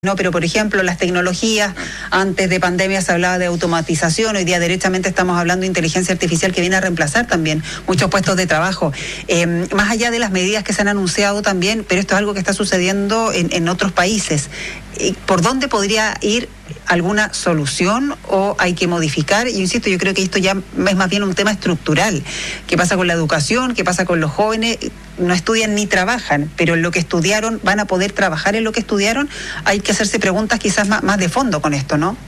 No, pero por ejemplo las tecnologías, antes de pandemia se hablaba de automatización, hoy día derechamente estamos hablando de inteligencia artificial que viene a reemplazar también muchos puestos de trabajo, más allá de las medidas que se han anunciado también, pero esto es algo que está sucediendo en otros países. ¿Por dónde podría ir alguna solución o hay que modificar? Yo insisto, yo creo que esto ya es más bien un tema estructural. ¿Qué pasa con la educación? ¿Qué pasa con los jóvenes? No estudian ni trabajan, pero en lo que estudiaron van a poder trabajar en lo que estudiaron. Hay que hacerse preguntas quizás más de fondo con esto, ¿no?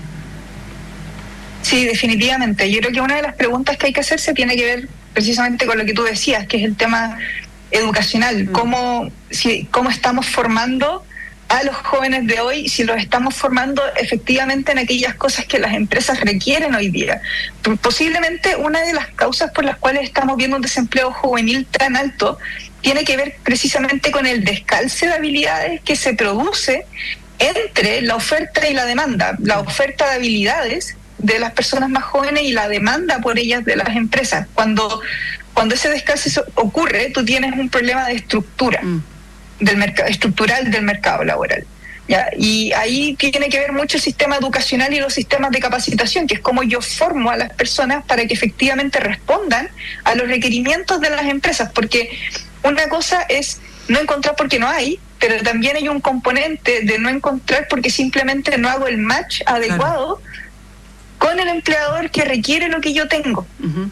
Sí, definitivamente. Yo creo que una de las preguntas que hay que hacerse tiene que ver precisamente con lo que tú decías, que es el tema educacional. ¿Cómo estamos formando a los jóvenes de hoy, si los estamos formando efectivamente en aquellas cosas que las empresas requieren hoy día? Posiblemente una de las causas por las cuales estamos viendo un desempleo juvenil tan alto tiene que ver precisamente con el descalce de habilidades que se produce entre la oferta y la demanda. La oferta de habilidades de las personas más jóvenes y la demanda por ellas de las empresas. Cuando ese descalce ocurre, tú tienes un problema de estructura estructural del mercado laboral. ¿Ya? Y ahí tiene que ver mucho el sistema educacional y los sistemas de capacitación, que es cómo yo formo a las personas para que efectivamente respondan a los requerimientos de las empresas, porque una cosa es no encontrar porque no hay, pero también hay un componente de no encontrar porque simplemente no hago el match adecuado con el empleador que requiere lo que yo tengo. Uh-huh.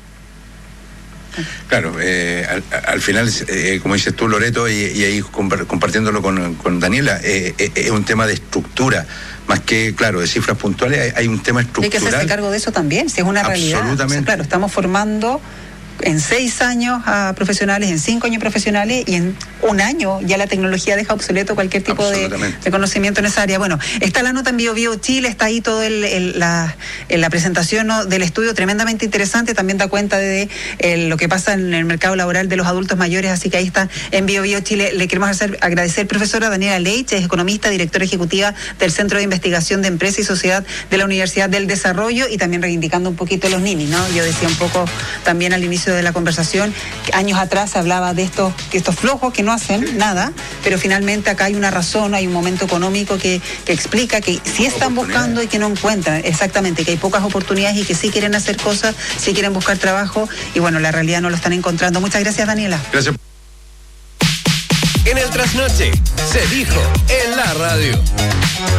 Claro, al final, como dices tú, Loreto, y ahí compartiéndolo con Daniela, es un tema de estructura, más que, claro, de cifras puntuales, hay un tema estructural. Hay que hacerse cargo de eso también, si es una realidad. Absolutamente. O sea, claro, estamos formando en 6 años a profesionales, en 5 años profesionales, y en 1 año ya la tecnología deja obsoleto cualquier tipo de conocimiento en esa área. Bueno, está la nota en BioBio Chile, está ahí todo la presentación, ¿no?, del estudio, tremendamente interesante, también da cuenta de lo que pasa en el mercado laboral de los adultos mayores, así que ahí está en BioBio Chile. Le queremos agradecer, profesora Daniela Leitch, es economista, directora ejecutiva del Centro de Investigación de Empresa y Sociedad de la Universidad del Desarrollo, y también reivindicando un poquito los ninis, ¿no? Yo decía un poco también al inicio de la conversación, años atrás se hablaba de estos flojos que no hacen nada, pero finalmente acá hay una razón, hay un momento económico que explica que sí están buscando y que no encuentran, exactamente, que hay pocas oportunidades y que sí quieren hacer cosas, sí quieren buscar trabajo, y bueno, la realidad no lo están encontrando. Muchas gracias, Daniela. Gracias. En el Trasnoche se dijo en la radio.